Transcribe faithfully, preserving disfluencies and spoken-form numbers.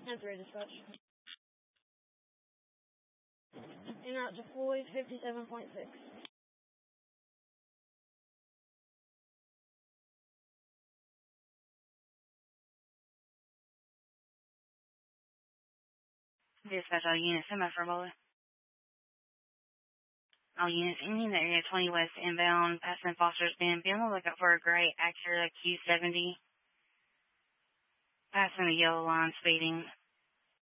That's right, dispatch. En route to Floyd, fifty-seven point six. Dispatch all units, semi-for Bowler. All units in the area twenty west inbound, passing Foster's Bend. Be on the lookout for a gray Acura Q seventy. Passing the yellow line, speeding.